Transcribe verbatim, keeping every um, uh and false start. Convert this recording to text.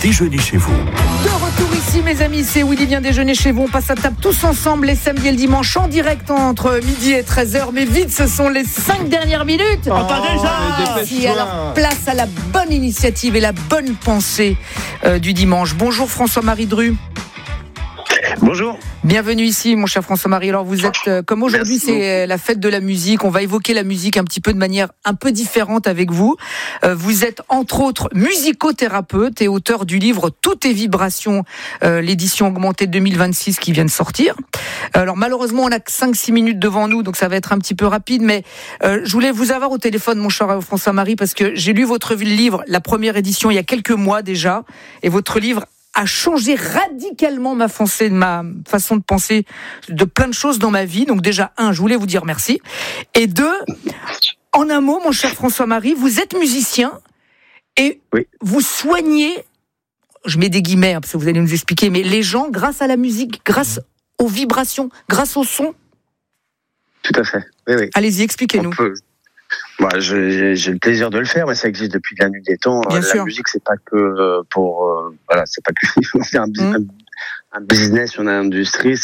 déjeuner chez vous. De retour ici, mes amis, c'est Willy vient déjeuner chez vous. On passe à table tous ensemble les samedis et le dimanche en direct entre midi et treize heures. Mais vite, ce sont les cinq dernières minutes. Oh, pas déjà. Si, alors place à la bonne initiative et la bonne pensée euh, du dimanche. Bonjour François-Marie Dru. Bonjour. Bienvenue ici, mon cher François-Marie. Alors, vous êtes, euh, comme aujourd'hui, Merci c'est beaucoup. La fête de la musique. On va évoquer la musique un petit peu de manière un peu différente avec vous. Euh, vous êtes, entre autres, musicothérapeute et auteur du livre Tout est vibration, euh, l'édition augmentée deux mille vingt-six qui vient de sortir. Alors, malheureusement, on a que cinq six minutes devant nous, donc ça va être un petit peu rapide, mais euh, je voulais vous avoir au téléphone, mon cher François-Marie, parce que j'ai lu votre livre, la première édition, il y a quelques mois déjà, et votre livre a changé radicalement ma pensée, ma façon de penser de plein de choses dans ma vie. Donc déjà, un, je voulais vous dire merci. Et deux, en un mot, mon cher François-Marie, vous êtes musicien et oui. Vous soignez, je mets des guillemets, hein, parce que vous allez nous expliquer, mais les gens grâce à la musique, grâce aux vibrations, grâce au son. Tout à fait, oui, oui. Allez-y, expliquez-nous. Peut... Moi, bah, j'ai, j'ai le plaisir de le faire, mais ça existe depuis la nuit des temps. Bien la sûr. musique, c'est pas que pour, euh, voilà, c'est pas que c'est un, mmh. un, un business, une industrie.